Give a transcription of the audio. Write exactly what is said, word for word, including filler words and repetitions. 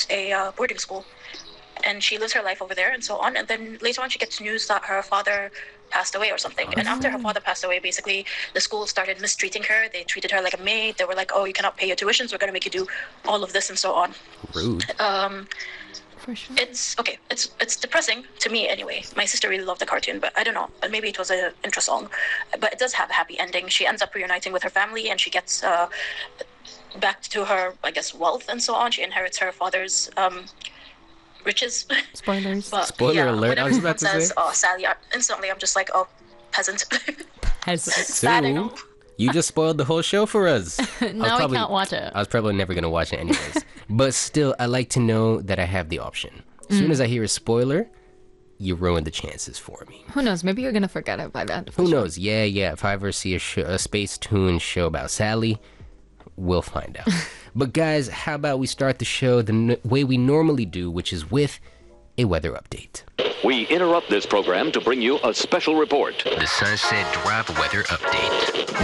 at a uh, boarding school. And she lives her life over there and so on. And then later on, she gets news that her father passed away or something. And after her father passed away, basically, the school started mistreating her. They treated her like a maid. They were like, oh, you cannot pay your tuitions. We're going to make you do all of this and so on. Rude. Um, For sure. it's, okay, it's it's depressing to me anyway. My sister really loved the cartoon, but I don't know. Maybe it was an intro song. But it does have a happy ending. She ends up reuniting with her family and she gets uh, back to her, I guess, wealth and so on. She inherits her father's... Um, riches. Spoilers. But, Spoiler yeah, alert, I was about to says, say. oh, Sally, I, instantly I'm just like, oh, peasant. Peasant. Sad, I know. So, you just spoiled the whole show for us. Now probably, we can't watch it. I was probably never going to watch it anyways. But still, I like to know that I have the option. As soon as I hear a spoiler, you ruin the chances for me. Who knows? Maybe you're gonna forget it by the end of the Who show. knows? Yeah, yeah. If I ever see a, show, a Space Toon show about Sally, we'll find out. But guys, how about we start the show the n- way we normally do, which is with a weather update. We interrupt this program to bring you a special report. The Sunset Drive weather update.